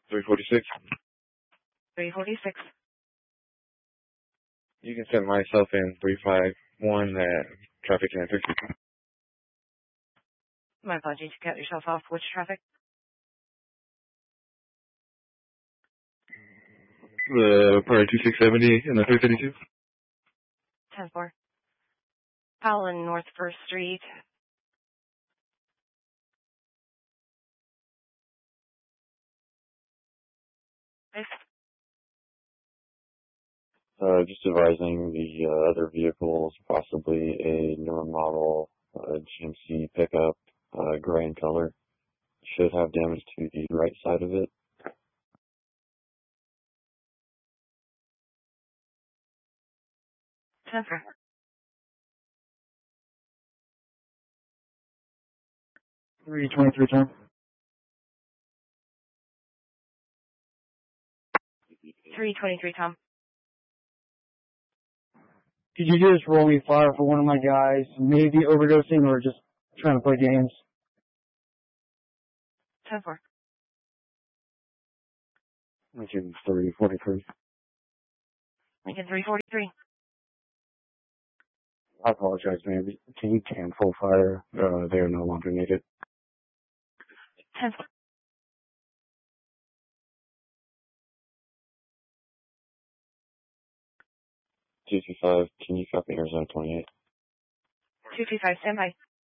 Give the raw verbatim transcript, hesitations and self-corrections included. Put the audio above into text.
three forty-six. three forty-six. You can send myself in three five one at traffic answer. My apologies, you cut yourself off. Which traffic? The part two six seventy and the three thirty-two. ten four. Howland North First Street. Yes. Uh, just advising the uh, other vehicles, possibly a newer model uh, G M C pickup, uh, gray in color, should have damage to the right side of it. ten four. three twenty-three, Tom. three twenty-three, Tom. Could you just roll me fire for one of my guys? Maybe overdosing or just trying to play games? ten four. Lincoln three forty-three. Lincoln three forty-three. I apologize, ma'am. Can you cancel fire? Uh, they are no longer needed. ten four. two two five, can you copy Arizona twenty-eight? two two five, stand by.